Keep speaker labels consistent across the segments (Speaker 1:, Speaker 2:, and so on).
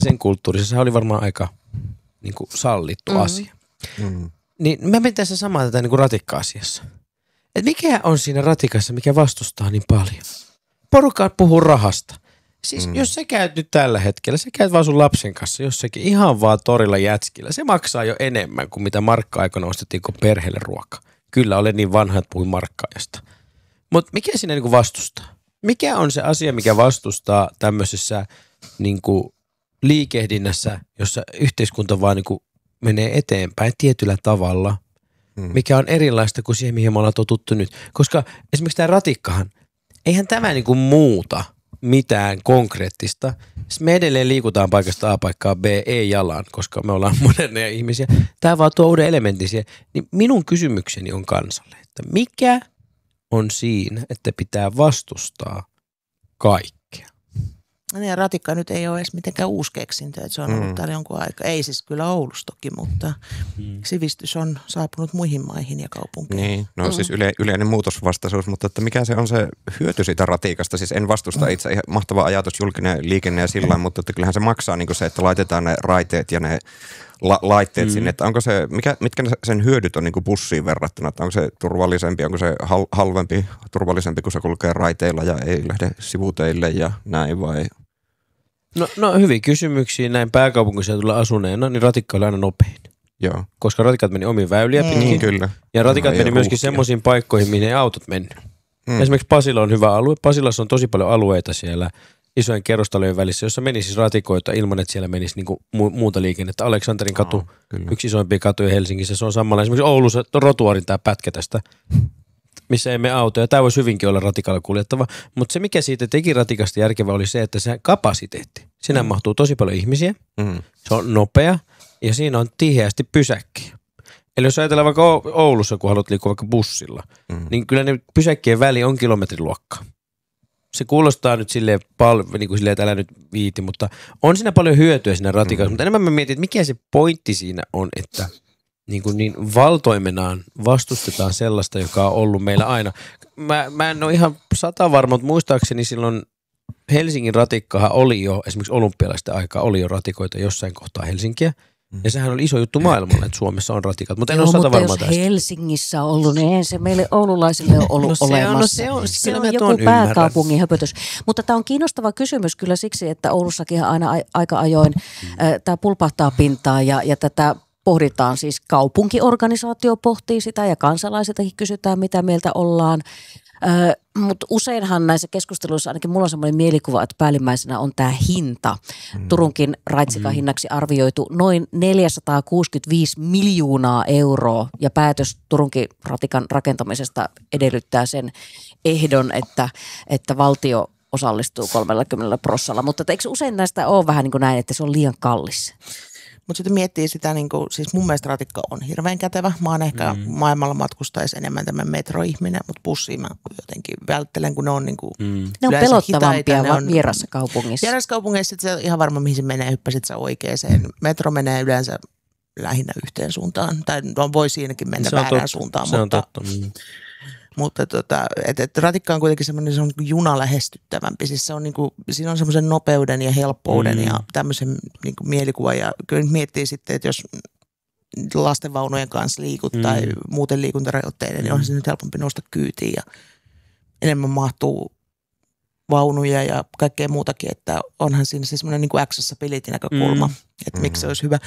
Speaker 1: sen kulttuurissa se oli varmaan aika niin kuin sallittu asia. Niin mä menen tässä samaa tätä niin kuin ratikka-asiassa. Et mikä on siinä ratikassa, mikä vastustaa niin paljon? Porukka puhuu rahasta. Siis jos sä käyt nyt tällä hetkellä, sä käyt vaan sun lapsen kanssa jossakin ihan vaan torilla jätskillä. Se maksaa jo enemmän kuin mitä markka-aikana ostettiin kuin perheelle ruoka. Kyllä olen niin vanha, että puhuin markka-ajasta. Mutta mikä siinä niin kuin vastustaa? Mikä on se asia, mikä vastustaa tämmöisessä niin kuin liikehdinnässä, jossa yhteiskunta vaan niin kuin menee eteenpäin tietyllä tavalla, mikä on erilaista kuin siihen, mihin me ollaan totuttu nyt. Koska esimerkiksi tämä ratikkahan, eihän tämä niin kuin muuta mitään konkreettista. Me edelleen liikutaan paikasta A paikkaan B, ei jalan, koska me ollaan moderneja ihmisiä. Tämä vaan tuo uuden elementin siihen. Niin minun kysymykseni on kansalle, että mikä on siinä, että pitää vastustaa kaikkea?
Speaker 2: Ja ratikka nyt ei ole edes mitenkään uusi keksintö, että se on ollut täällä jonkun aikaa. Ei siis kyllä Oulussa toki, mutta sivistys on saapunut muihin maihin ja kaupunkeihin.
Speaker 3: Niin, no siis yleinen muutosvastaisuus, mutta että mikä se on se hyöty siitä ratikasta? Siis en vastusta itse, ihan mahtava ajatus, julkinen liikenne ja sillä mutta että kyllähän se maksaa niin kuin se, että laitetaan ne raiteet ja ne laitteet sinne, että onko se, mitkä sen hyödyt on niin kuin bussiin verrattuna, että onko se turvallisempi, onko se halvempi, turvallisempi, kun se kulkee raiteilla ja ei lähde sivuteille ja näin vai?
Speaker 1: No hyvin kysymyksiä näin pääkaupunkiseudulla asuneena, niin ratikka oli aina nopein.
Speaker 3: Joo.
Speaker 1: Koska ratikat meni omiin väyliä pitkin.
Speaker 3: Kyllä.
Speaker 1: Ja ratikat meni myöskin semmoisiin paikkoihin, mihin ei autot mennyt. Esimerkiksi Pasila on hyvä alue. Pasilassa on tosi paljon alueita siellä isojen kerrostalojen välissä, jossa meni siis ratikoita ilman, että siellä menisi niinku muuta liikennettä. Aleksanterin katu, yksi isoimpia katuja Helsingissä, se on samalla. Esimerkiksi Oulussa rotuarin tämä pätkä tästä, missä ei mene autoja. Tämä voisi hyvinkin olla ratikalla kuljettava. Mutta se, mikä siitä teki ratikasta järkevää, oli se, että se kapasiteetti. Siinä mahtuu tosi paljon ihmisiä. Se on nopea ja siinä on tiheästi pysäkkiä. Eli jos ajatellaan vaikka Oulussa, kun haluat liikkua vaikka bussilla, niin kyllä ne pysäkkien väli on kilometriluokkaa. Se kuulostaa nyt silleen niin kuin silleen, että älä nyt viiti, mutta on siinä paljon hyötyä siinä ratikassa. Mutta enemmän mä mietin, että mikä se pointti siinä on, että niin valtoimenaan vastustetaan sellaista, joka on ollut meillä aina. Mä en ole ihan 100 varma, mutta muistaakseni silloin Helsingin ratikkahan oli jo, esimerkiksi olympialaisten aikaa oli jo ratikoita jossain kohtaa Helsinkiä. Ja sehän oli iso juttu maailmalla, että Suomessa on ratikat, mutta en ole 100 varma tästä.
Speaker 4: Jos Helsingissä on ollut, niin eihän se meille oululaisille ole ollut olemassa. Se on joku pääkaupungin höpötys. Mutta tämä on kiinnostava kysymys kyllä siksi, että Oulussakin aina aika ajoin tämä pulpahtaa pintaan ja tätä pohditaan. Siis kaupunkiorganisaatio pohtii sitä ja kansalaisiltakin kysytään, mitä mieltä ollaan. Mutta useinhan näissä keskusteluissa ainakin mulla on semmoinen mielikuva, että päällimmäisenä on tämä hinta. Turunkin raitsikan hinnaksi arvioitu noin 465 miljoonaa euroa ja päätös Turunkin ratikan rakentamisesta edellyttää sen ehdon, että valtio osallistuu 30%. Mutta eikö usein näistä ole vähän niin kuin näin, että se on liian kallis?
Speaker 2: Mutta sitten miettii sitä, niin kuin, siis mun mielestä ratikka on hirveän kätevä. Mä oon ehkä maailmalla matkustaisi enemmän tämän metroihminen, mutta bussiin mä jotenkin välttelen, kun ne on niin kuin
Speaker 4: ne on pelottavampia vierassa kaupungissa.
Speaker 2: Vierassa kaupungissa se on ihan varma, mihin se menee, hyppäsit sä oikeeseen. Metro menee yleensä lähinnä yhteen suuntaan, tai voi siinäkin mennä väärään suuntaan.
Speaker 1: Se on totta.
Speaker 2: Mutta ratikka on kuitenkin semmoinen, se on juna lähestyttävämpi. Siis se on niinku, siinä on semmoisen nopeuden ja helppouden ja tämmöisen niinku mielikuvan. Ja kyllä miettii sitten, että jos lastenvaunujen kanssa liikut tai muuten liikuntarajoitteinen, niin onhan se nyt helpompi nousta kyytiin ja enemmän mahtuu vaunuja ja kaikkea muutakin. Että onhan siinä siis semmoinen niinku accessibility-näkökulma, että miksi se olisi hyvä.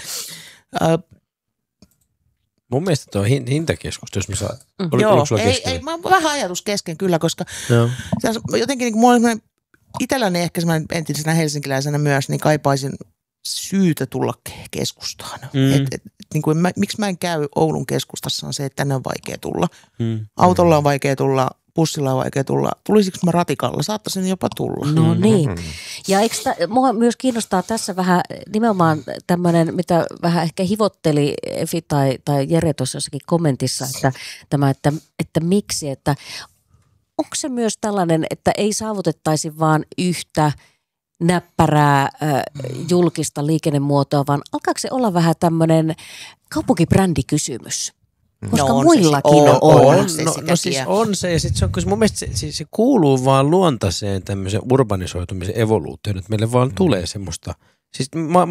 Speaker 1: Mun mielestä tuo hintakeskustelu, jos mä saan.
Speaker 2: Joo, ei, mä vähän ajatus kesken kyllä, koska jotenkin niin mulla on itselläni ehkä semmoinen entisenä helsinkiläisenä myös, niin kaipaisin syytä tulla keskustaan. Niin kuin miksi mä en käy Oulun keskustassa on se, että tänne on vaikea tulla. Autolla on vaikea tulla, bussilla on vaikea tulla. Tulisiko mä ratikalla? Saattaisin jopa tulla.
Speaker 4: No niin. Ja eikö mua myös kiinnostaa tässä vähän nimenomaan tämmöinen, mitä vähän ehkä hivotteli Efi tai Jere tuossa jossakin kommentissa, että miksi, että onko se myös tällainen, että ei saavutettaisi vaan yhtä näppärää julkista liikennemuotoa, vaan alkaako se olla vähän tämmöinen kaupunkibrändikysymys? Koska muillakin on.
Speaker 1: Siis on se, ja sitten se on, koska mun mielestä se kuuluu vaan luontaiseen tämmöisen urbanisoitumisen evoluutioon, että meille vaan tulee semmoista. Siis mä